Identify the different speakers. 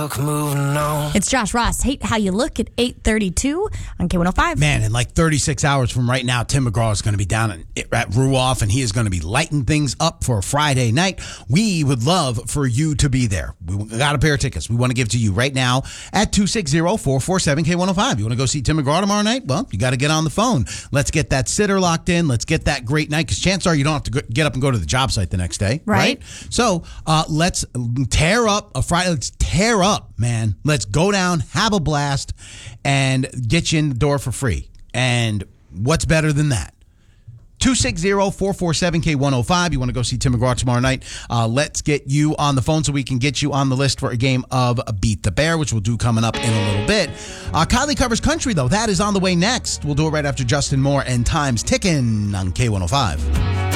Speaker 1: It's Josh Ross. Hate How You Look at 8:32 on K105.
Speaker 2: Man, in like 36 hours from right now, Tim McGraw is going to be down at Ruoff, and he is going to be lighting things up for a Friday night. We would love for you to be there. We got a pair of tickets we want to give to you right now at 260-447-K105. You want to go see Tim McGraw tomorrow night? Well, you got to get on the phone. Let's get that sitter locked in. Let's get that great night, because chances are you don't have to get up and go to the job site the next day. Right? So let's tear up a Friday. Let's tear up, man. Let's go down, have a blast, and get you in the door for free. And what's better than that? 260-447-K105. You want to go see Tim McGraw tomorrow night? Let's get you on the phone so we can get you on the list for a game of Beat the Bear, which we'll do coming up in a little bit. Kylie covers country, though. That is on the way next. We'll do it right after Justin Moore and Time's Ticking on K105.